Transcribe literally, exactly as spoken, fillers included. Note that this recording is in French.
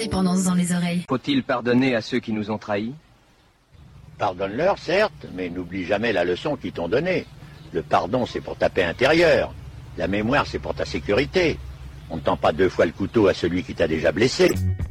dépendance dans les oreilles. Faut-il pardonner à ceux qui nous ont trahis? Pardonne-leur, certes, mais n'oublie jamais la leçon qu'ils t'ont donnée. Le pardon, c'est pour ta paix intérieure. La mémoire, c'est pour ta sécurité. On ne tend pas deux fois le couteau à celui qui t'a déjà blessé.